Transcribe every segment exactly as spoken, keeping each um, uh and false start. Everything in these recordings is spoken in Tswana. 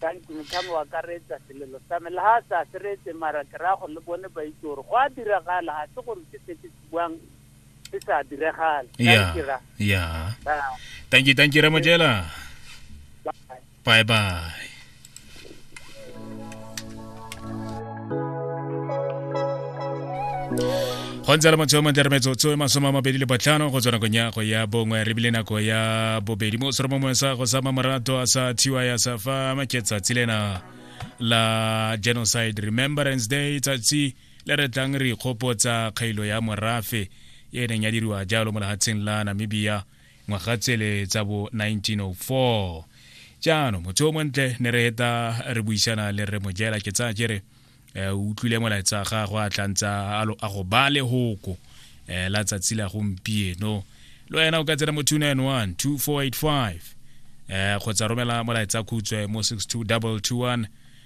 thank you mthamo wa karetsa selelo sa me la ha sa seretse mara ke ra go le bone ba itse gore go a diragala ha se gore ke se se buang se sa diragala yeah yeah thank you thank you Ramojela bye bye go ntse le motho mo ntermetso tso masoma mabedi le botlhano go tswana gonya go ya bongwe re bile nako ya bobedi mo sero mo sa go sama morato a sa thiwa ya sa fa maketsa tsilena la Genocide Remembrance Day tsatsi le re tlang re khopotsa kgailo ya morafe e neng ya diriwa jalo mo lehatsheng la Namibia ngwagatsele tsa bo nineteen oh four jano motho mo ntle ne re eta re buisana le re Mojela ke tsa kere o utlwile molaetsa ga go atlantsa a go ba le hoko la tsatsi la gompieno lo ena o ka tsena mo two nine one two four eight five eh go tsa romela molaetsa khutswe mo six two two two one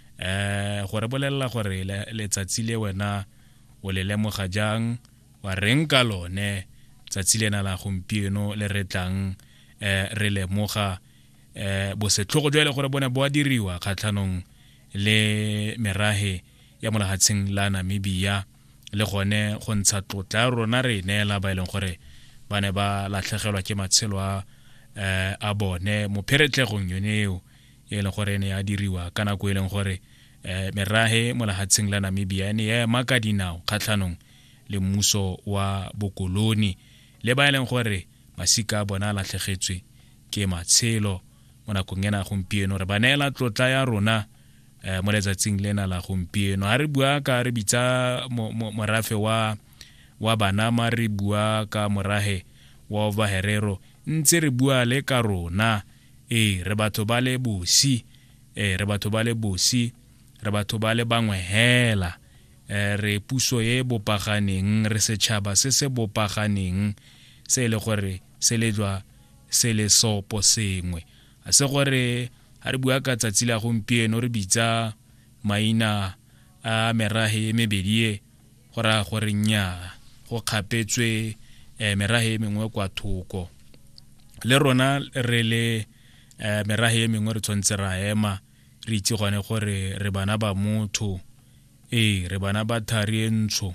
eh go re bolella gore le tsatsi le wena o le lemoga jang wa reng ka lone tsatsi lena la gompieno le retlang eh re lemoga eh bo se tlogo jwele gore bona bo a diriwa khatlhanong le merahe ya molahatseng la Namibia le gone go ntsha tlotla rona re neela ba ileng gore bane ba latlhegelwa ke matshelo a eh a bone mo pheretlegong yoneo e le gore ne ya diriwa kana go ileng gore eh merahe molahatseng la Namibia ne ya makadinao khatlhanong le mmuso wa bokoloni le ba ileng gore masika bona latlhegetswe ke matshelo mona kongena gompieno re banela tlotla ya rona eh mo letsatsing lena la gompieno ha re bua ka re bitsa morafe wa wa Banama re bua ka morahe wa Overherero ntse re bua le ka rona eh re batho ba le bosi eh re batho ba le bosi re batho ba le bangwe hela eh re puso ye bopaganeng re setšhaba se se bopaganeng se le gore se le jwa se le sopo sengwe a se gore ha re bua ka tsatsi la gompieno re bitsa maina a merahe mebedie gora gore nya go khapetswe merahe mengwe kwa thoko le rona re le merahe mengwe re tsontse ra ema re itse gone gore re bana ba motho eh re bana ba tharientsho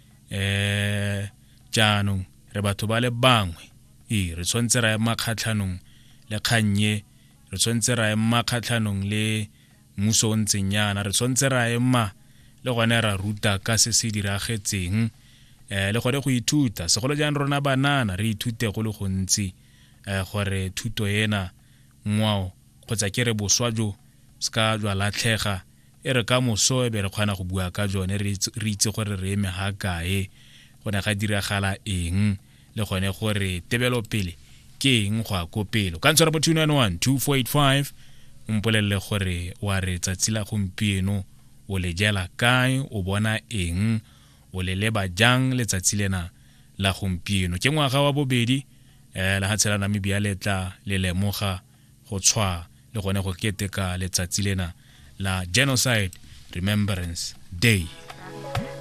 eh jaanong re batho ba le bangwe eh re tsontse ra ema khatlhanong le khanye re tsontse ra ema khatlhanong le muso ntsenyana re tsontse ra ema le gone ra ruta ka se se diragetseng eh le gore go ithuta segolo jang rona banana re ithute go le gontsi eh gore thuto ena ngwao kgotsa ke re boswa jo ska jwa latlhega e re ka moso e be re kgona go bua ka jone re itse gore re eme ha kae gone ga diragala eng le gone gore tebelo pele ke eng go a kopelo ka ntsora bo two nine one two four eight five umpolelle gore wa re tsatsi la gompieno o le jela kae o bona eng o le leba jang le tsatsi lena la gompieno ke ngwaga wa bobedi eh la hatsela Namibia letla le lemoga go tshwa le gone go keteka le tsatsi lena la Genocide Remembrance Day.